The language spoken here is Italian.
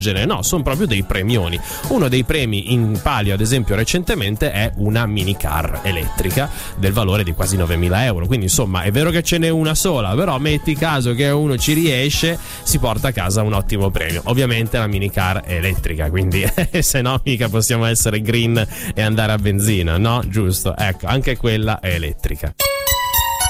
No, sono proprio dei premioni. Uno dei premi in palio, ad esempio, recentemente è una minicar elettrica del valore di quasi 9.000 euro. Quindi insomma è vero che ce n'è una sola, però metti caso che uno ci riesce, si porta a casa un ottimo premio. Ovviamente la minicar è elettrica, quindi se no mica possiamo essere green e andare a benzina, no? Giusto, ecco, anche quella è elettrica.